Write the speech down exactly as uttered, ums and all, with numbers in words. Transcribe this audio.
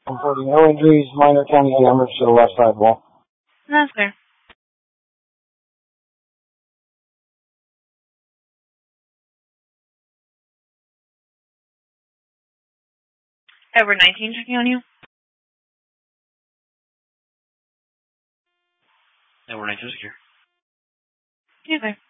Reporting no injuries, minor tiny damage to the left side wall. That's clear. Edward nineteen checking on you. Edward nineteen secure. Okay.